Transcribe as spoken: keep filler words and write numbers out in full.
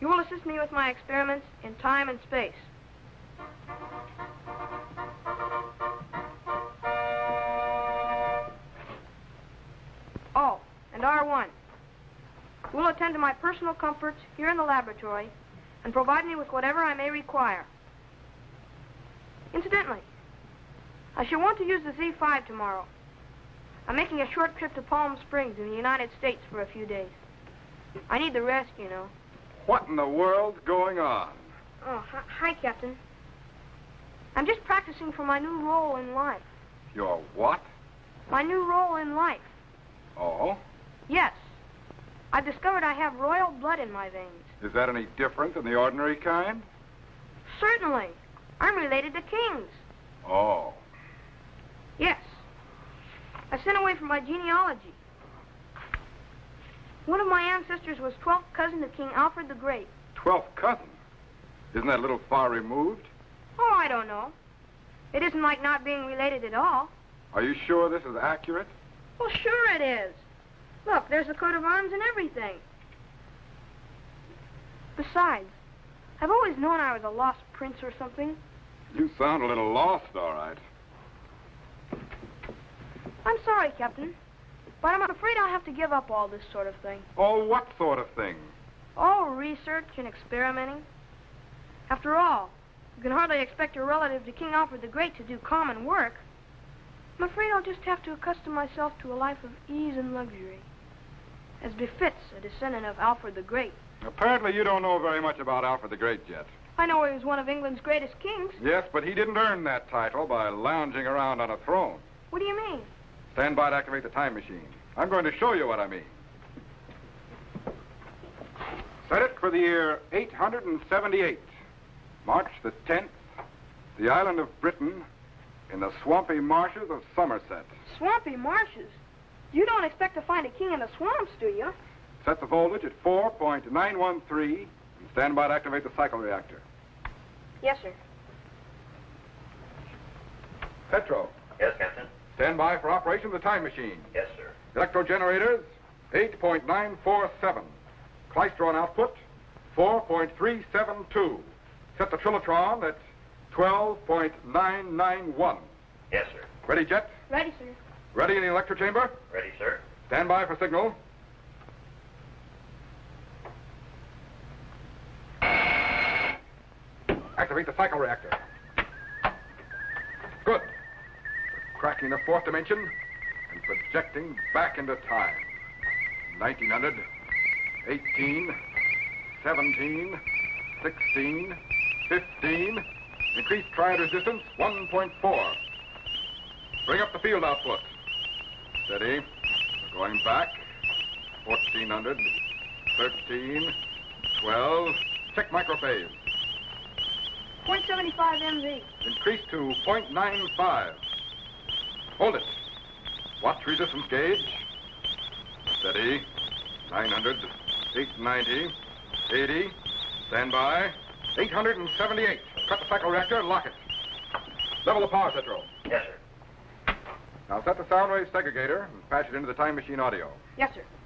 You will assist me with my experiments in time and space. Oh, and R one. You will attend to my personal comforts here in the laboratory and provide me with whatever I may require. Incidentally, I shall want to use the Z five tomorrow. I'm making a short trip to Palm Springs in the United States for a few days. I need the rest, you know. What in the world's going on? Oh, hi, hi, Captain. I'm just practicing for my new role in life. Your what? My new role in life. Oh? Yes. I've discovered I have royal blood in my veins. Is that any different than the ordinary kind? Certainly. I'm related to kings. Oh. Yes. I sent away for my genealogy. One of my ancestors was twelfth cousin to King Alfred the Great. Twelfth cousin? Isn't that a little far removed? Oh, I don't know. It isn't like not being related at all. Are you sure this is accurate? Well, sure it is. Look, there's the coat of arms and everything. Besides, I've always known I was a lost prince or something. You sound a little lost, all right. I'm sorry, Captain, but I'm afraid I'll have to give up all this sort of thing. Oh, what sort of thing? Oh, research and experimenting. After all, you can hardly expect a relative to King Alfred the Great to do common work. I'm afraid I'll just have to accustom myself to a life of ease and luxury, as befits a descendant of Alfred the Great. Apparently you don't know very much about Alfred the Great yet. I know he was one of England's greatest kings. Yes, but he didn't earn that title by lounging around on a throne. What do you mean? Stand by to activate the time machine. I'm going to show you what I mean. Set it for the year eight hundred seventy-eight. March the tenth, the island of Britain, in the swampy marshes of Somerset. Swampy marshes? You don't expect to find a king in the swamps, do you? Set the voltage at four point nine one three and stand by to activate the cycle reactor. Yes, sir. Petro. Yes, Captain. Stand by for operation of the time machine. Yes, sir. Electro generators, eight point nine four seven. Klystron output, four point three seven two. Set the Trilotron at twelve point nine nine one. Yes, sir. Ready, Jet? Ready, sir. Ready in the electro chamber? Ready, sir. Stand by for signal. Activate the cycle reactor. Good. We're cracking the fourth dimension and projecting back into time. nineteen hundred, eighteen, seventeen, sixteen, fifteen. Increased triad resistance, one point four. Bring up the field output. Steady. We're going back. fourteen hundred, thirteen, twelve. Check microphase. point seven five M V. Increase to point nine five. Hold it. Watch resistance gauge. Steady. nine hundred, eight ninety, eighty. Stand by. eight hundred seventy-eight. Cut the cycle reactor and lock it. Level the power central. Yes, sir. Now set the sound wave segregator and patch it into the time machine audio. Yes, sir.